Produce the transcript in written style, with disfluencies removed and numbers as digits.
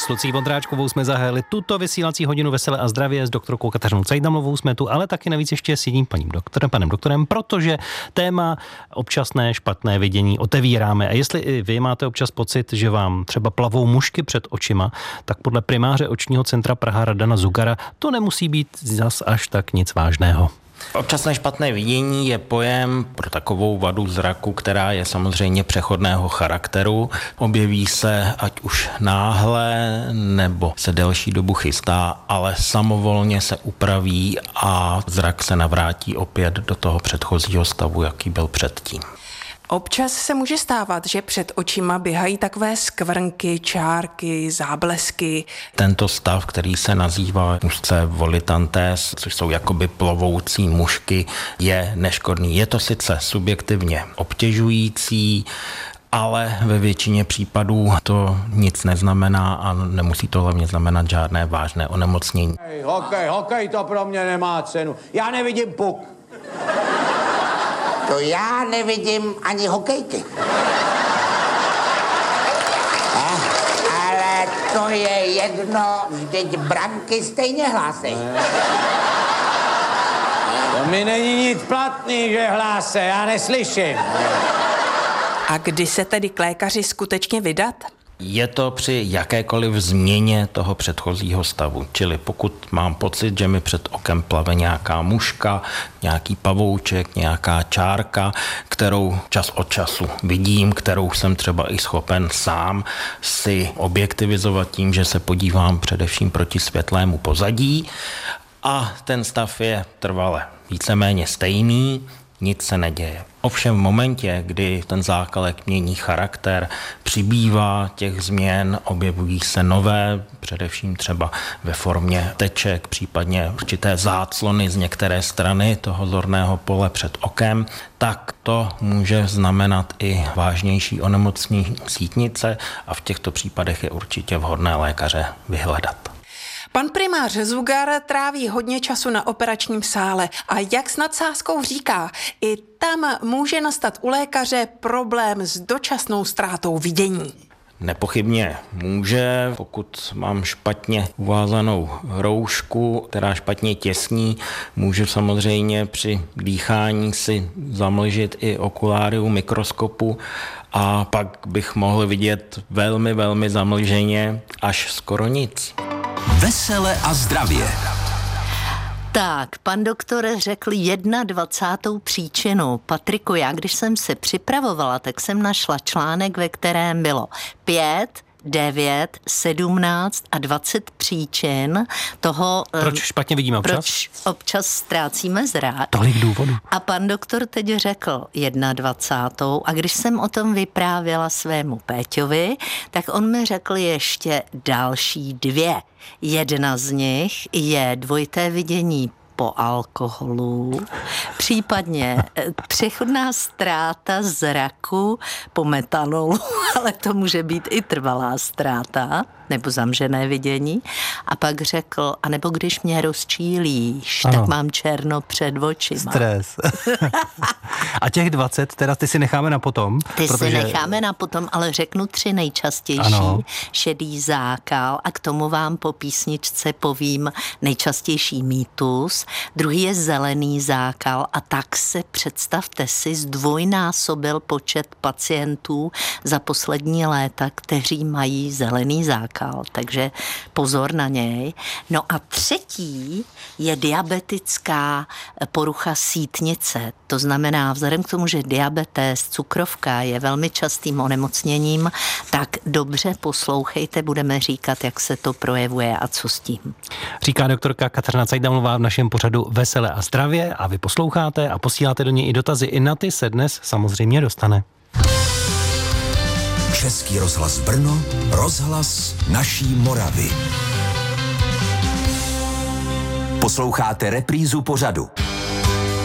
S Lucí Vondráčkovou jsme zahájili tuto vysílací hodinu Veselé a zdravě, s doktorkou Kateřinou Cajdamovou jsme tu, ale taky navíc ještě s jedním panem doktorem, protože téma občasné špatné vidění otevíráme. A jestli i vy máte občas pocit, že vám třeba plavou mušky před očima, tak podle primáře očního centra Praha Radana Zugara to nemusí být zas až tak nic vážného. Občasné špatné vidění je pojem pro takovou vadu zraku, která je samozřejmě přechodného charakteru. Objeví se ať už náhle, nebo se delší dobu chystá, ale samovolně se upraví a zrak se navrátí opět do toho předchozího stavu, jaký byl předtím. Občas se může stávat, že před očima běhají takové skvrnky, čárky, záblesky. Tento stav, který se nazývá úzce volitantes, což jsou jakoby plovoucí mušky, je neškodný. Je to sice subjektivně obtěžující, ale ve většině případů to nic neznamená a nemusí to hlavně znamenat žádné vážné onemocnění. Hokej to pro mě nemá cenu. Já nevidím puk. To já nevidím ani hokejky. Ale to je jedno, vždyť branky stejně hlásej. To mi není nic platný, že hlásí, já neslyším. A kdy se tedy k lékaři skutečně vydat? Je to při jakékoliv změně toho předchozího stavu. Čili pokud mám pocit, že mi před okem plave nějaká muška, nějaký pavouček, nějaká čárka, kterou čas od času vidím, kterou jsem třeba i schopen sám si objektivizovat tím, že se podívám především proti světlému pozadí a ten stav je trvale víceméně stejný, nic se neděje. Ovšem v momentě, kdy ten zákalek mění charakter, přibývá těch změn, objevují se nové, především třeba ve formě teček, případně určité záclony z některé strany toho zorného pole před okem, tak to může znamenat i vážnější onemocnění sítnice a v těchto případech je určitě vhodné lékaře vyhledat. Pan primář Zugar tráví hodně času na operačním sále a jak s nadsázkou říká, i tam může nastat u lékaře problém s dočasnou ztrátou vidění. Nepochybně může, pokud mám špatně uvázanou roušku, která špatně těsní, můžu samozřejmě při dýchání si zamlžit i okuláry u mikroskopu a pak bych mohl vidět velmi, velmi zamlženě až skoro nic. Vesele a zdravě. Tak, pan doktor řekl 21. příčinu. Patriku, já když jsem se připravovala, tak jsem našla článek, ve kterém bylo 5, 9, 17 a 20 příčin toho... Proč špatně vidíme občas? Proč občas ztrácíme zrak. Tolik důvodů. A pan doktor teď řekl 21. A když jsem o tom vyprávěla svému Péťovi, tak on mi řekl ještě další 2. Jedna z nich je dvojité vidění po alkoholu, případně přechodná ztráta zraku po metanolu, ale to může být i trvalá ztráta, nebo zamžené vidění. A pak řekl, anebo když mě rozčílíš, ano, tak mám černo před očima. Stres. A těch 20, teda ty si necháme na potom. Si necháme na potom, ale řeknu 3 nejčastější. Ano. Šedý zákal a k tomu vám po písničce povím nejčastější mýtus. Druhý je zelený zákal a tak se představte si, zdvojnásobil počet pacientů za poslední léta, kteří mají zelený zákal. Takže pozor na něj. No a třetí je diabetická porucha sítnice. To znamená, vzhledem k tomu, že diabetes, cukrovka je velmi častým onemocněním, tak dobře poslouchejte, budeme říkat, jak se to projevuje a co s tím. Říká doktorka Kateřina Cajdamová v našem pořadu Veselé a zdravě a vy posloucháte a posíláte do něj i dotazy. I na ty se dnes samozřejmě dostane. Český rozhlas Brno, rozhlas naší Moravy. Posloucháte reprízu pořadu.